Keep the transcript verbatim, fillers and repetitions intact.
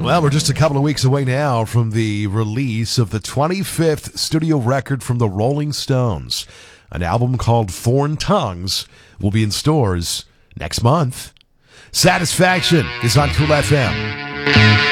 Well, we're just a couple of weeks away now from the release of the twenty-fifth studio record from the Rolling Stones. An album called Foreign Tongues will be in stores next month. Satisfaction is on Cool F M.